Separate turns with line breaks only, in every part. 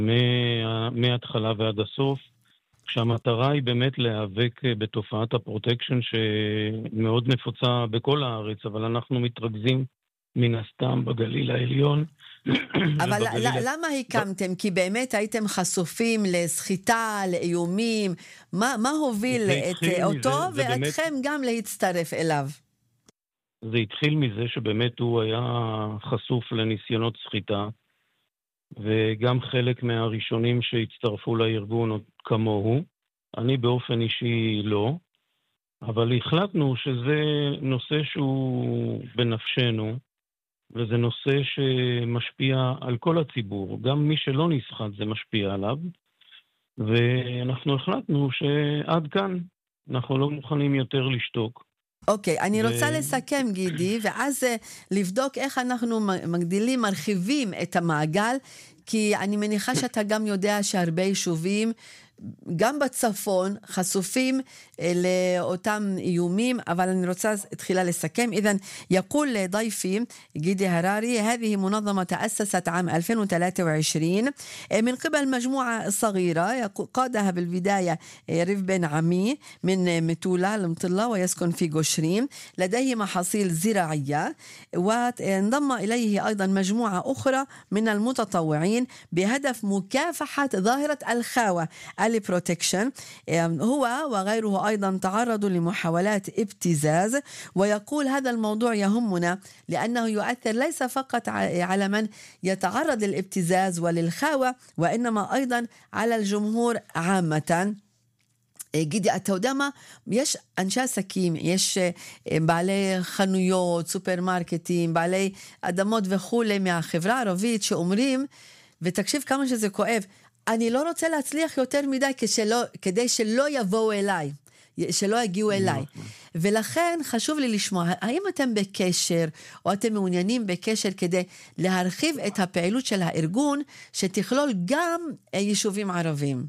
מההתחלה ועד הסוף, כשהמטרה היא באמת להיאבק בתופעת הפרוטקשן שמאוד נפוצה בכל הארץ, אבל אנחנו מתרכזים מן הסתם בגליל העליון.
אבל למה הקמתם? כי באמת הייתם חשופים לסחיטה, לאיומים. מה הוביל אותו ואתכם גם להצטרף אליו?
זה התחיל מזה שבאמת הוא היה חשוף לניסיונות סחיטה, וגם חלק מהראשונים שהצטרפו לארגון כמוהו. אני באופן אישי לא, אבל החלטנו שזה נושא שהוא בנפשנו, וזה נושא שמשפיע על כל הציבור. גם מי שלא נסחט זה משפיע עליו, ואנחנו החלטנו שעד כאן אנחנו לא מוכנים יותר לשתוק.
אוקיי, אני רוצה לסכם, גידי, ואז לבדוק איך אנחנו מגדילים, מרחיבים את המעגל, כי אני מניחה שאתה גם יודע שהרבה יישובים, גם בצפון, חשופים לאותם איומים, אבל אני רוצה תחילה לסכם. إذن يقول ضيفي جيدي هراري هذه منظمة تأسست عام 2023 من قبل مجموعة صغيرة قادها بالبداية ريف بن عمي من متولة المطلة ويسكن في جوشرين، لديه محاصيل زراعية، وانضم إليه أيضا مجموعة أخرى من المتطوعين بهدف مكافحة ظاهرة الخاوة البروتكشن. هو وغيره أيضا تعرضوا لمحاولات ابتزاز، ويقول هذا الموضوع يهمنا لأنه يؤثر ليس فقط على من يتعرض للابتزاز وللخاوة، وإنما أيضا على الجمهور عامة. גידי, אתה יודע מה? יש אנשי עסקים, יש בעלי חנויות, סופרמרקטים, בעלי אדמות וכו' מהחברה הערבית שאומרים, ותקשיב כמה שזה כואב, אני לא רוצה להצליח יותר מדי כדי שלא יבואו אליי, שלא יגיעו אליי. ולכן חשוב לי לשמוע, האם אתם בקשר, או אתם מעוניינים בקשר כדי להרחיב את הפעילות של הארגון, שתכלול גם יישובים ערבים?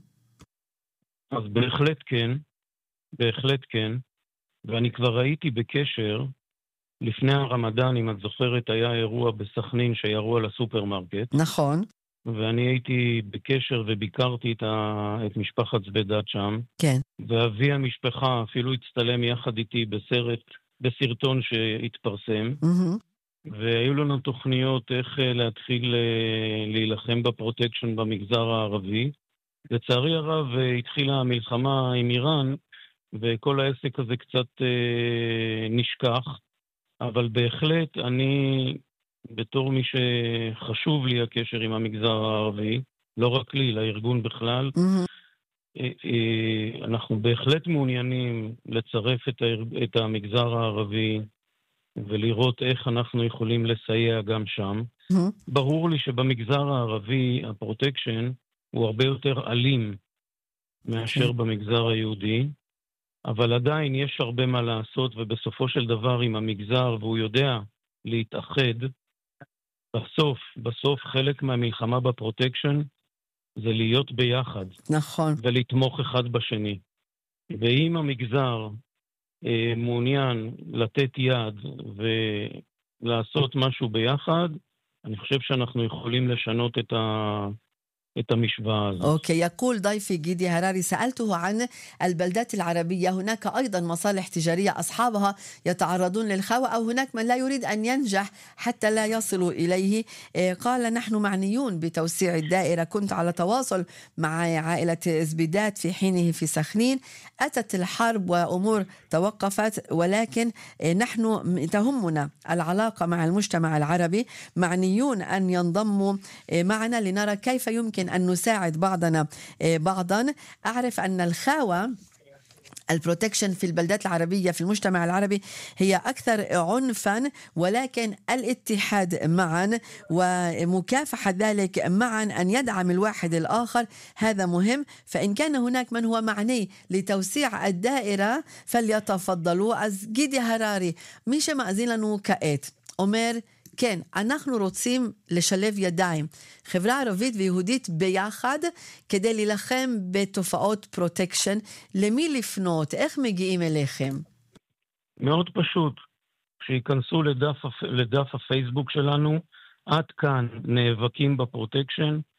אז בהחלט כן, בהחלט כן, ואני כבר הייתי בקשר, לפני הרמדאן, אם את זוכרת, היה אירוע בסכנין שירו על הסופרמרקט.
נכון.
ואני הייתי בקשר וביקרתי את משפחת זבדת שם.
כן.
ואבי המשפחה אפילו הצטלם יחד איתי בסרטון שהתפרסם. והיו לנו תוכניות איך להתחיל להילחם בפרוטקשן במגזר הערבי. לצערי הרב התחילה המלחמה עם איראן, וכל העסק הזה קצת נשכח. אבל בהחלט אני, בתור מי שחשוב לי הקשר עם המגזר הערבי, לא רק לי, לארגון בכלל, אנחנו בהחלט מעוניינים לצרף את המגזר הערבי ולראות איך אנחנו יכולים לסייע גם שם. ברור לי שבמגזר הערבי הפרוטקשן הוא הרבה יותר אלים מאשר במגזר היהודי, אבל עדיין יש הרבה מה לעשות, ובסופו של דבר עם המגזר, והוא יודע להתאחד, בסוף חלק מהמלחמה בפרוטקשן זה להיות ביחד.
נכון.
ולתמוך אחד בשני. ואם המגזר מעוניין לתת יד ולעשות משהו ביחד, אני חושב שאנחנו יכולים לשנות את המשוואה הזאת.
أوكي، يقول ضيفي جيدي هراري سألته عن البلدات العربية، هناك أيضا مصالح تجارية أصحابها يتعرضون للخاوة، أو هناك من لا يريد أن ينجح حتى لا يصلوا إليه. قال نحن معنيون بتوسيع الدائرة، كنت على تواصل مع عائلة زبيدات في حينه في سخنين، أتت الحرب وأمور توقفت، ولكن نحن تهمنا العلاقة مع المجتمع العربي، معنيون أن ينضموا معنا لنرى كيف يمكن أن نساعد بعضنا بعضا. أعرف أن الخاوة البروتكشن في البلدات العربية في المجتمع العربي هي أكثر عنفا، ولكن الاتحاد معا ومكافحة ذلك معا، أن يدعم الواحد الآخر، هذا مهم. فإن كان هناك من هو معني لتوسيع الدائرة فليتفضلوا. אז גידי הררי, מי שמאזין לנו כעת אומר, כן, אנחנו רוצים לשלב ידיים, חברה ערבית ויהודית ביחד, כדי להילחם בתופעות פרוטקשן. למי לפנות? איך מגיעים אליכם?
מאוד פשוט. שיכנסו לדף הפייסבוק שלנו, עד כאן נאבקים בפרוטקשן,